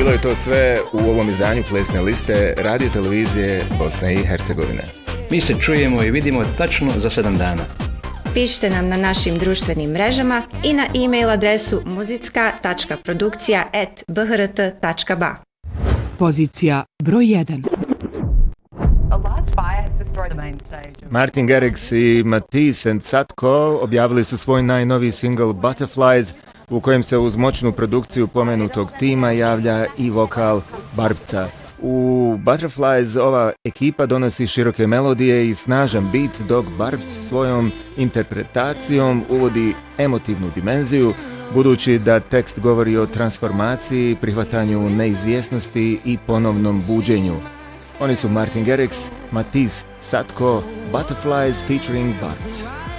Bilo je to sve u ovom izdanju Plesne liste Radio televizije Bosne i Hercegovine. Mi se čujemo i vidimo tačno za 7 dana. Pišite nam na našim društvenim mrežama i na e-mail adresu muzicka.produkcija@bhrt.ba. Pozicija broj 1. Martin Garrix i Matisse and Satko objavili su svoj najnoviji single Butterflies, u kojem se uz moćnu produkciju pomenutog tima javlja i vokal Barbca. U Butterflies ova ekipa donosi široke melodije i snažan beat, dok Barbs svojom interpretacijom uvodi emotivnu dimenziju, budući da tekst govori o transformaciji, prihvatanju neizvjesnosti i ponovnom buđenju. Oni su Martin Garrix, Matisse, Satko, Butterflies featuring Barbs.